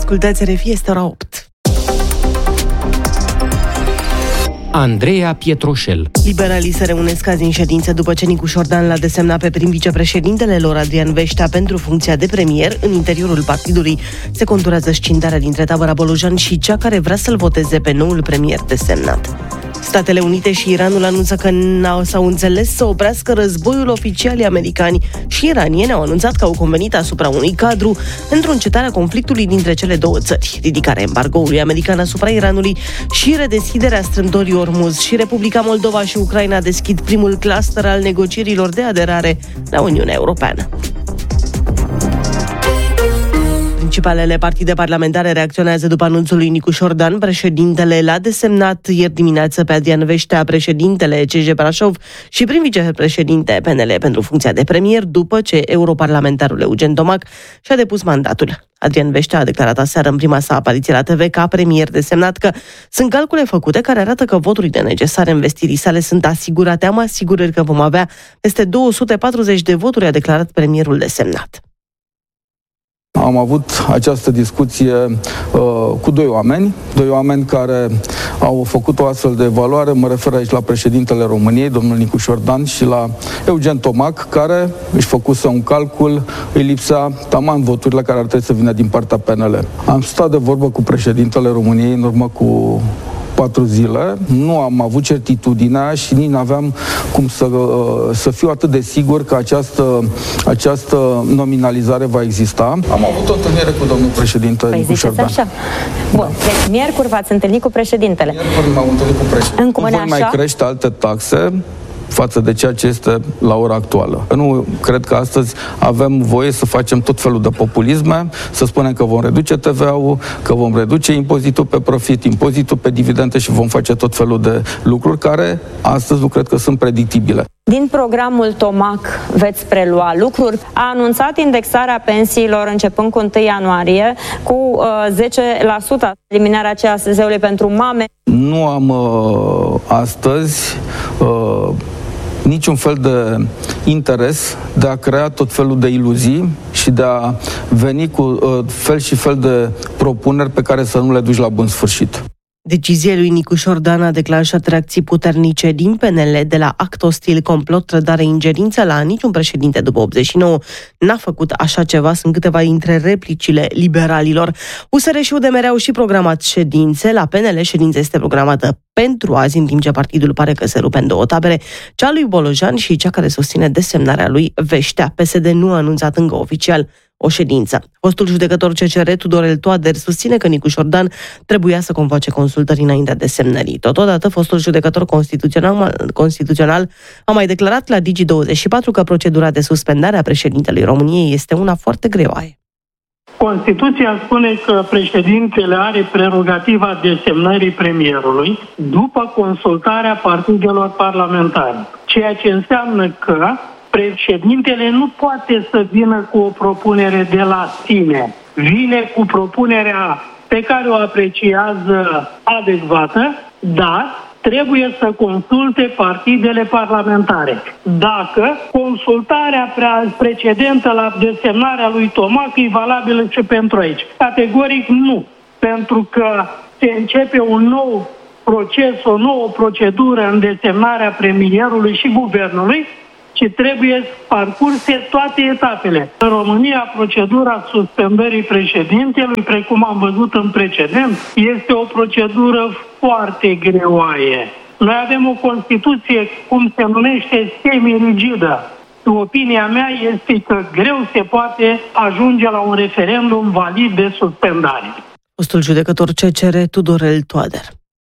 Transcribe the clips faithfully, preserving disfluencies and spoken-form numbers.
Ascultați R F I, este ora opt. Andreea Pietroșel. Liberalii se reunesc azi în ședință după ce Nicu Șordan l-a desemnat pe prim vicepreședintele lor, Adrian Veștea, pentru funcția de premier. În interiorul partidului se conturează scindarea dintre tabăra Bolojan și cea care vrea să-l voteze pe noul premier desemnat. Statele Unite și Iranul anunță că s-au înțeles să oprească războiul. Oficialii americani și iranieni au anunțat că au convenit asupra unui cadru pentru încetarea conflictului dintre cele două țări, ridicarea embargoului american asupra Iranului și redeschiderea strâmtorii Ormuz. Și Republica Moldova și Ucraina deschid primul cluster al negocierilor de aderare la Uniunea Europeană. Principalele partide parlamentare reacționează după anunțul lui Nicu Șordan. Președintele l-a desemnat ieri dimineață pe Adrian Veștea, președintele C J Brașov și prim vicepreședinte P N L pentru funcția de premier, după ce europarlamentarul Eugen Tomac și-a depus mandatul. Adrian Veștea a declarat aseară în prima sa apariție la T V ca premier desemnat că sunt calcule făcute care arată că voturile necesare investirii sale sunt asigurate. Am asigurări că vom avea peste două sute patruzeci de voturi, a declarat premierul desemnat. Am avut această discuție uh, cu doi oameni, doi oameni care au făcut o astfel de evaluare. Mă refer aici la președintele României, domnul Nicu Șordan, și la Eugen Tomac, care își făcuse un calcul, îi lipsea taman voturile care ar trebui să vină din partea P N L. Am stat de vorbă cu președintele României în urmă cu patru zile, nu am avut certitudinea și nici nu aveam cum să, să fiu atât de sigur că această, această nominalizare va exista. Am avut o întâlnire cu domnul președinte păi Nicu Șordan. Așa. Bun, da. Deci miercuri v-ați întâlnit cu președintele. Miercuri m-am întâlnit cu președintele. Încă nu voi mai crește alte taxe față de ceea ce este la ora actuală. Nu cred că astăzi avem voie să facem tot felul de populisme, să spunem că vom reduce T V A-ul, că vom reduce impozitul pe profit, impozitul pe dividende și vom face tot felul de lucruri care astăzi nu cred că sunt predictibile. Din programul Tomac veți prelua lucruri. A anunțat indexarea pensiilor începând cu întâi ianuarie cu uh, zece la sută, eliminarea C A S Z-ului pentru mame. Nu am uh, astăzi uh, niciun fel de interes de a crea tot felul de iluzii și de a veni cu uh, fel și fel de propuneri pe care să nu le duci la bun sfârșit. Decizia lui Nicu Șordan a declanșat reacții puternice din P N L, de la act ostil, complot, trădare, ingerință, la niciun președinte după optzeci și nouă n-a făcut așa ceva, sunt câteva dintre replicile liberalilor. U S R și U D M R au și programat ședințe. La P N L ședința este programată pentru azi, în timp ce partidul pare că se rupe în două tabere, cea lui Bolojan și cea care susține desemnarea lui Veștea. P S D nu a anunțat încă oficial o ședință. Fostul judecător C C R, Tudorel Toader, susține că Nicu Șordan trebuia să convoace consultări înaintea desemnării. Totodată, fostul judecător constituțional, constituțional a mai declarat la Digi douăzeci și patru că procedura de suspendare a președintelui României este una foarte greoaie. Constituția spune că președintele are prerogativa desemnării premierului după consultarea partidelor parlamentare, ceea ce înseamnă că președintele nu poate să vină cu o propunere de la sine. Vine cu propunerea pe care o apreciază adecvată, dar trebuie să consulte partidele parlamentare. Dacă consultarea precedentă la desemnarea lui Tomac e valabilă și pentru aici. Categoric nu, pentru că se începe un nou proces, o nouă procedură în desemnarea premierului și guvernului, ci trebuie parcurse toate etapele. În România, procedura suspendării președintelui, precum am văzut în precedent, este o procedură foarte greoaie. Noi avem o Constituție, cum se numește, semi-rigidă. Opinia mea este că greu se poate ajunge la un referendum valid de suspendare. Fostul judecător C C R, Tudorel Toader.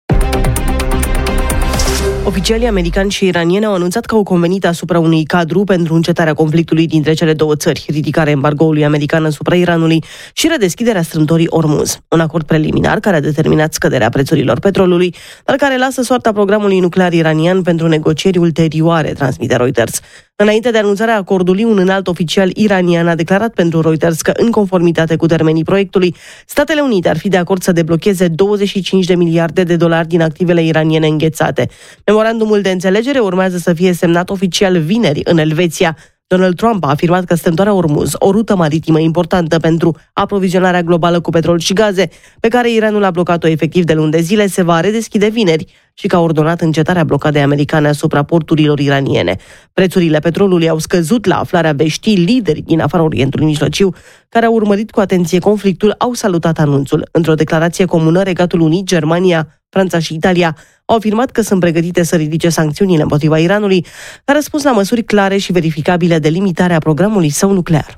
Oficialii americani și iranieni au anunțat că au convenit asupra unui cadru pentru încetarea conflictului dintre cele două țări, ridicarea embargoului american asupra Iranului și redeschiderea strâmtorii Ormuz. Un acord preliminar care a determinat scăderea prețurilor petrolului, dar care lasă soarta programului nuclear iranian pentru negocieri ulterioare, transmite Reuters. Înainte de anunțarea acordului, un înalt oficial iranian a declarat pentru Reuters că, în conformitate cu termenii proiectului, Statele Unite ar fi de acord să deblocheze douăzeci și cinci de miliarde de dolari din activele iraniene înghețate. Memorandumul de înțelegere urmează să fie semnat oficial vineri în Elveția, Donald Trump a afirmat că strâmtoarea Ormuz, o rută maritimă importantă pentru aprovizionarea globală cu petrol și gaze, pe care Iranul a blocat-o efectiv de luni de zile, se va redeschide vineri și că a ordonat încetarea blocadei americane asupra porturilor iraniene. Prețurile petrolului au scăzut la aflarea veștii. Lideri din afara Orientului Mijlociu, care au urmărit cu atenție conflictul, au salutat anunțul. Într-o declarație comună, Regatul Unit, Germania, Franța și Italia au afirmat că sunt pregătite să ridice sancțiunile împotriva Iranului, ca răspuns la măsuri clare și verificabile de limitare a programului său nuclear.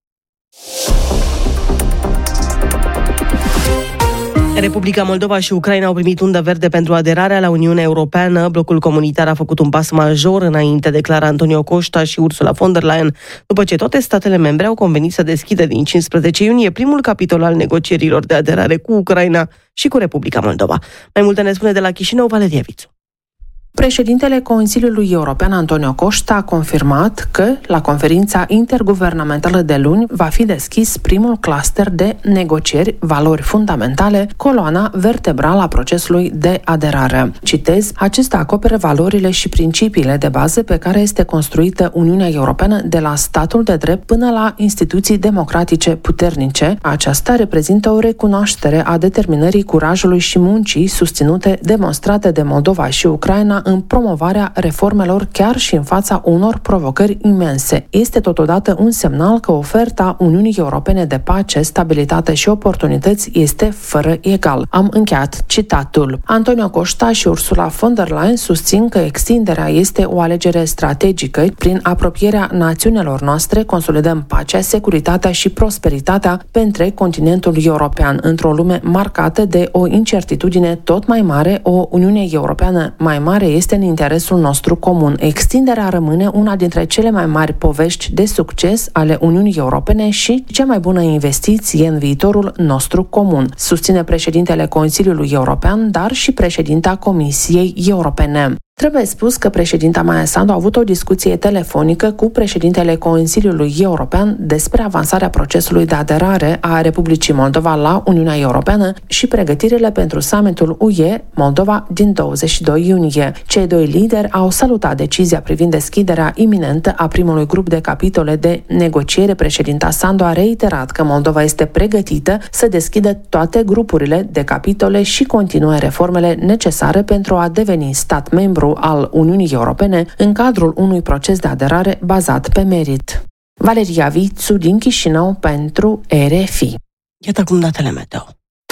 Republica Moldova și Ucraina au primit undă verde pentru aderarea la Uniunea Europeană. Blocul comunitar a făcut un pas major înainte, declară Antonio Costa și Ursula von der Leyen, după ce toate statele membre au convenit să deschidă din cincisprezece iunie primul capitol al negocierilor de aderare cu Ucraina și cu Republica Moldova. Mai multe ne spune de la Chișinău Valeria Vițu. Președintele Consiliului European Antonio Costa a confirmat că la conferința interguvernamentală de luni va fi deschis primul cluster de negocieri, valori fundamentale, coloana vertebrală a procesului de aderare. Citez, acesta acoperă valorile și principiile de bază pe care este construită Uniunea Europeană, de la statul de drept până la instituții democratice puternice. Aceasta reprezintă o recunoaștere a determinării, curajului și muncii susținute, demonstrate de Moldova și Ucraina în promovarea reformelor chiar și în fața unor provocări imense. Este totodată un semnal că oferta Uniunii Europene de pace, stabilitate și oportunități este fără egal. Am încheiat citatul. Antonio Costa și Ursula von der Leyen susțin că extinderea este o alegere strategică. Prin apropierea națiunilor noastre consolidăm pacea, securitatea și prosperitatea pe întreg continentul european. Într-o lume marcată de o incertitudine tot mai mare, o Uniune Europeană mai mare este în interesul nostru comun. Extinderea rămâne una dintre cele mai mari povești de succes ale Uniunii Europene și cea mai bună investiție în viitorul nostru comun, susține președintele Consiliului European, dar și președinta Comisiei Europene. Trebuie spus că președinta Maia Sandu a avut o discuție telefonică cu președintele Consiliului European despre avansarea procesului de aderare a Republicii Moldova la Uniunea Europeană și pregătirile pentru summitul U E Moldova din douăzeci și doi iunie. Cei doi lideri au salutat decizia privind deschiderea iminentă a primului grup de capitole de negociere. Președinta Sandu a reiterat că Moldova este pregătită să deschidă toate grupurile de capitole și continue reformele necesare pentru a deveni stat membru al Uniunii Europene în cadrul unui proces de aderare bazat pe merit. Valeria Vițu din Chișinău pentru R F I. Iată acum datele meteo.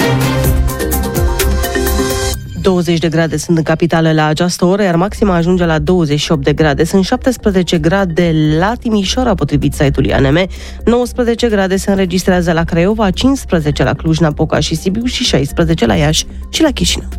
douăzeci de grade sunt în capitală la această oră, iar maxima ajunge la douăzeci și opt de grade. Sunt șaptesprezece grade la Timișoara, potrivit site-ului A N M, nouăsprezece grade se înregistrează la Craiova, cincisprezece la Cluj-Napoca și Sibiu și șaisprezece la Iași și la Chișinău.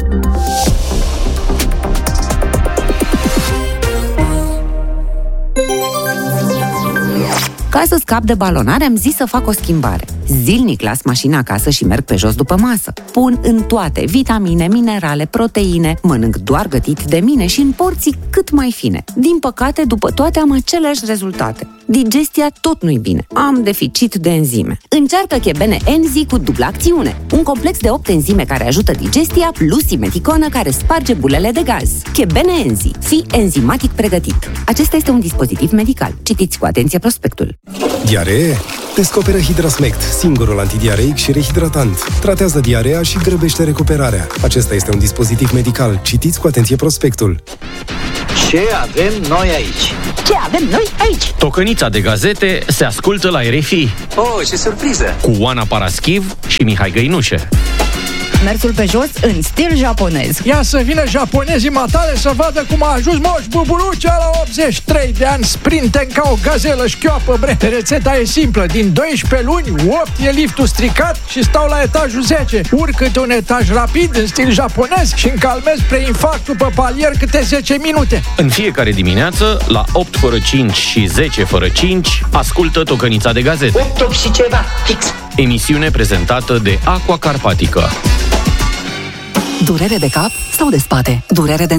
Ca să scap de balonare, am zis să fac o schimbare. Zilnic las mașina acasă și merg pe jos după masă. Pun în toate vitamine, minerale, proteine, mănânc doar gătit de mine și în porții cât mai fine. Din păcate, după toate am aceleași rezultate. Digestia tot nu-i bine. Am deficit de enzime. Încearcă Chebene Enzi cu dublă acțiune. Un complex de opt enzime care ajută digestia plus simeticonă care sparge bulele de gaz. Chebene Enzi. Fii enzimatic pregătit. Acesta este un dispozitiv medical. Citiți cu atenție prospectul. Diaree? Descoperă Hidrasmect, singurul antidiareic și rehidratant. Tratează diarea și grăbește recuperarea. Acesta este un dispozitiv medical. Citiți cu atenție prospectul. Ce avem noi aici? Ce avem noi aici? Tocănița de gazete se ascultă la R F I. Oh, ce surpriză! Cu Oana Paraschiv și Mihai Găinușe. Mersul pe jos în stil japonez. Ia să vină japonezii matale să vadă cum a ajuns Moș Buburucea la optzeci și trei de ani, sprinten ca o gazelă șchioapă, bre. Rețeta e simplă, din doisprezece luni, opt e liftul stricat și stau la etajul zece. Urc câte un etaj rapid în stil japonez și încalmez preinfarctul pe palier câte zece minute. În fiecare dimineață, la opt fără cinci și zece fără cinci, ascultă Tocănița de gazete. opt, opt și ceva, fix. Emisiune prezentată de Aqua Carpatică. Durere de cap sau de spate? Durere dentară?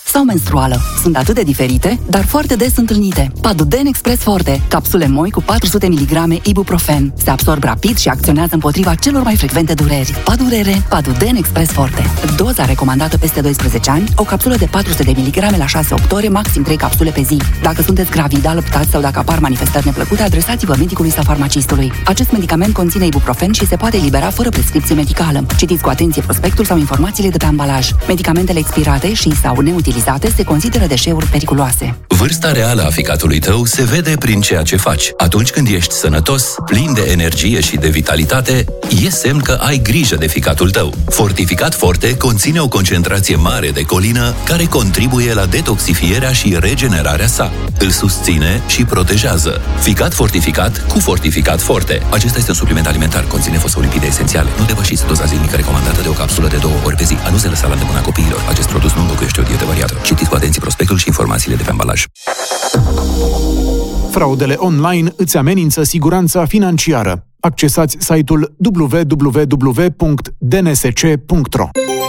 sau menstruală. Sunt atât de diferite, dar foarte des întâlnite. Paduden Express Forte, capsule moi cu patru sute miligrame ibuprofen. Se absorb rapid și acționează împotriva celor mai frecvente dureri. Padurere, Paduden Express Forte. Doza recomandată peste doisprezece ani, o capsulă de patru sute de miligrame la șase opt ore, maxim trei capsule pe zi. Dacă sunteți gravid, alăptați sau dacă apar manifestări neplăcute, adresați-vă medicului sau farmacistului. Acest medicament conține ibuprofen și se poate elibera fără prescripție medicală. Citiți cu atenție prospectul sau informațiile de pe ambalaj. Medicamentele expirate și sau neutilizate se consideră deșeuri periculoase. Vârsta reală a ficatului tău se vede prin ceea ce faci. Atunci când ești sănătos, plin de energie și de vitalitate, e semn că ai grijă de ficatul tău. Fortificat Forte conține o concentrație mare de colină care contribuie la detoxifierea și regenerarea sa. Îl susține și protejează. Ficat fortificat cu Fortificat Forte. Acesta este un supliment alimentar, conține fosfolipide esențiale. Nu depășiți doza zilnică recomandată de o capsulă de două ori pe zi. A nu se lăsa la îndemâna copiilor. Acest produs nu înlocuiește o dietă variată. Citiți cu atenție prospectul și informațiile de pe ambalaj. Fraudele online îți amenință siguranța financiară. Accesați site-ul w w w punct d n s c punct r o.